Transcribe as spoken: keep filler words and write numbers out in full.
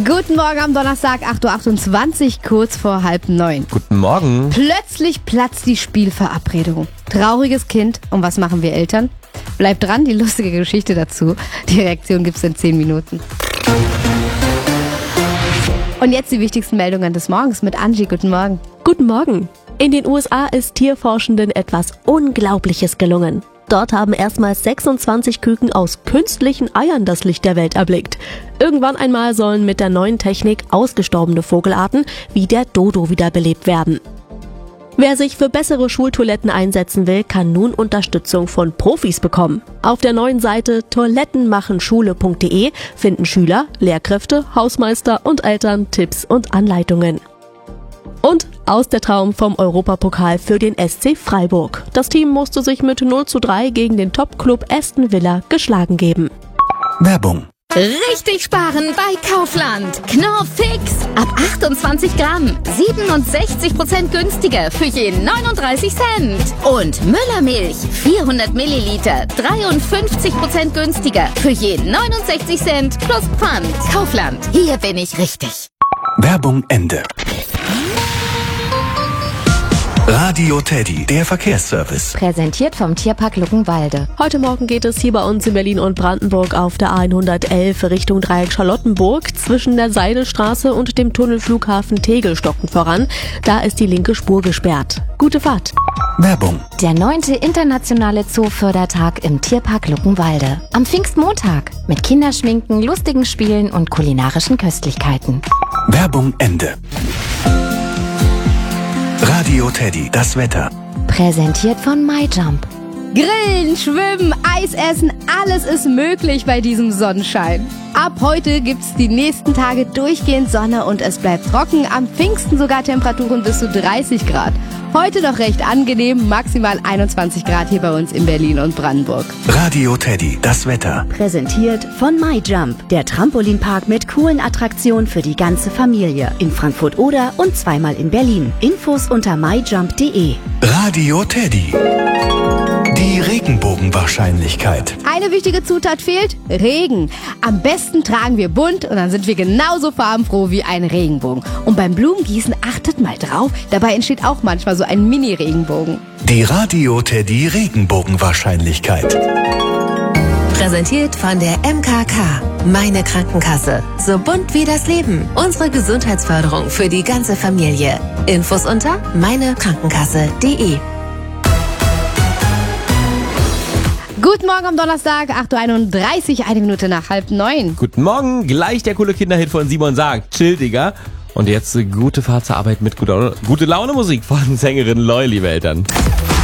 Guten Morgen am Donnerstag, acht Uhr achtundzwanzig, kurz vor halb neun. Guten Morgen. Plötzlich platzt die Spielverabredung. Trauriges Kind. Und was machen wir Eltern? Bleibt dran, die lustige Geschichte dazu. Die Reaktion gibt's in zehn Minuten. Und jetzt die wichtigsten Meldungen des Morgens mit Angie. Guten Morgen. Guten Morgen. In den U S A ist Tierforschenden etwas Unglaubliches gelungen. Dort haben erstmals sechsundzwanzig Küken aus künstlichen Eiern das Licht der Welt erblickt. Irgendwann einmal sollen mit der neuen Technik ausgestorbene Vogelarten wie der Dodo wiederbelebt werden. Wer sich für bessere Schultoiletten einsetzen will, kann nun Unterstützung von Profis bekommen. Auf der neuen Seite toilettenmachenschule punkt de finden Schüler, Lehrkräfte, Hausmeister und Eltern Tipps und Anleitungen. Und aus der Traum vom Europapokal für den S C Freiburg. Das Team musste sich mit null zu drei gegen den Top-Club Aston Villa geschlagen geben. Werbung. Richtig sparen bei Kaufland. Knorr Fix. Ab achtundzwanzig Gramm. siebenundsechzig Prozent günstiger für je neununddreißig Cent. Und Müllermilch. vierhundert Milliliter. dreiundfünfzig Prozent günstiger für je neunundsechzig Cent plus Pfand. Kaufland. Hier bin ich richtig. Werbung Ende. Radio Teddy, der Verkehrsservice. Präsentiert vom Tierpark Luckenwalde. Heute Morgen geht es hier bei uns in Berlin und Brandenburg auf der A hundertelf Richtung Dreieck Charlottenburg zwischen der Seidelstraße und dem Tunnelflughafen Tegel stockend voran. Da ist die linke Spur gesperrt. Gute Fahrt. Werbung. Der neunte internationale Zoofördertag im Tierpark Luckenwalde. Am Pfingstmontag. Mit Kinderschminken, lustigen Spielen und kulinarischen Köstlichkeiten. Werbung Ende. Radio Teddy, das Wetter. Präsentiert von MyJump. Grillen, schwimmen, Eis essen, alles ist möglich bei diesem Sonnenschein. Ab heute gibt's die nächsten Tage durchgehend Sonne und es bleibt trocken. Am Pfingsten sogar Temperaturen bis zu dreißig Grad. Heute noch recht angenehm, maximal einundzwanzig Grad hier bei uns in Berlin und Brandenburg. Radio Teddy, das Wetter. Präsentiert von MyJump, der Trampolinpark mit coolen Attraktionen für die ganze Familie. In Frankfurt-Oder und zweimal in Berlin. Infos unter myjump punkt de. Radio Teddy. Die Regenbogenwahrscheinlichkeit. Eine wichtige Zutat fehlt: Regen. Am besten tragen wir bunt und dann sind wir genauso farbenfroh wie ein Regenbogen. Und beim Blumengießen achtet mal drauf, dabei entsteht auch manchmal so ein Mini-Regenbogen. Die Radio Teddy Regenbogenwahrscheinlichkeit. Präsentiert von der M K K. Meine Krankenkasse. So bunt wie das Leben. Unsere Gesundheitsförderung für die ganze Familie. Infos unter meine krankenkasse punkt de. Guten Morgen am Donnerstag, acht Uhr einunddreißig, eine Minute nach halb neun. Guten Morgen, gleich der coole Kinderhit von Simon sagt, chill, Digga. Und jetzt gute Fahrt zur Arbeit mit guter, gute Laune Musik von Sängerin Loy, liebe Eltern.